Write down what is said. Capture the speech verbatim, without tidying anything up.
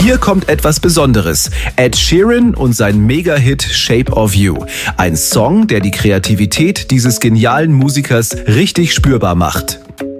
Hier kommt etwas Besonderes. Ed Sheeran und sein Mega-Hit Shape of You. Ein Song, der die Kreativität dieses genialen Musikers richtig spürbar macht.